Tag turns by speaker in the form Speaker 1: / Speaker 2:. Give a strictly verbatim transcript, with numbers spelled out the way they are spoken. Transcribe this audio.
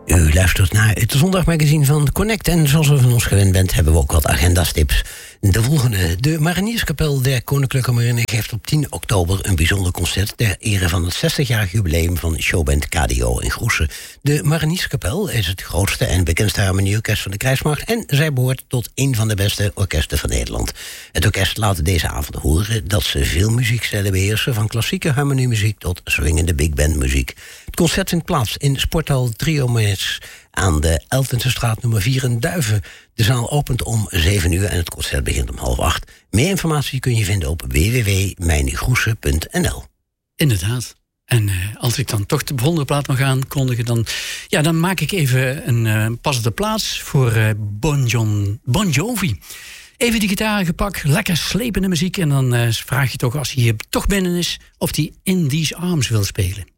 Speaker 1: U luistert naar het zondagmagazine van Connect. En zoals u van ons gewend bent, hebben we ook wat agendastips. De volgende. De Marinierskapel der Koninklijke Marine geeft op tien oktober een bijzonder concert ter ere van het zestigjarig jubileum van showband K D O in Groessen. De Marinierskapel is het grootste en bekendste harmonieorkest van de krijgsmacht en zij behoort tot een van de beste orkesten van Nederland. Het orkest laat deze avond horen dat ze veel muziekstijlen beheersen, van klassieke harmoniemuziek tot swingende big band muziek. Het concert vindt plaats in Sporthal Triomes aan de Eltense straat nummer vier in Duiven. De zaal opent om zeven uur en het concert begint om half acht. Meer informatie kun je vinden op w w w punt mijngroessen punt n l.
Speaker 2: Inderdaad. En uh, als ik dan toch de volgende plaat mag aankondigen, dan, ja, dan maak ik even een uh, passende plaats voor uh, Bon, John, Bon Jovi. Even die gitaar gepakt, lekker slepende muziek. En dan uh, vraag je toch, als hij hier toch binnen is, of hij In These Arms wil spelen.